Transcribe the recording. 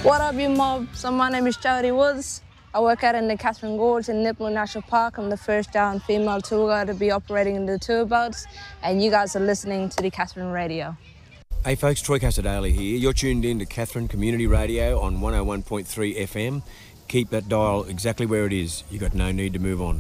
What up, you mob? So my name is Jodie Woods. I work out in the Catherine Gorge in Nipmuc National Park. I'm the first down female tour guide to be operating in the tour boats, and you guys are listening to the Catherine Radio. Hey folks, Troy Casadale here. You're tuned in to Catherine Community Radio on 101.3 FM. Keep that dial exactly where it is. You've got no need to move on.